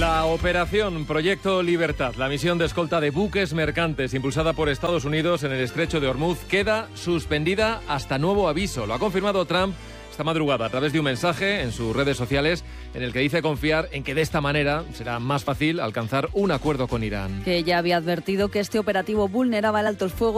La operación Proyecto Libertad, la misión de escolta de buques mercantes impulsada por Estados Unidos en el estrecho de Hormuz, queda suspendida hasta nuevo aviso. Lo ha confirmado Trump esta madrugada a través de un mensaje en sus redes sociales en el que dice confiar en que de esta manera será más fácil alcanzar un acuerdo con Irán. Que ya había advertido que este operativo vulneraba el alto el fuego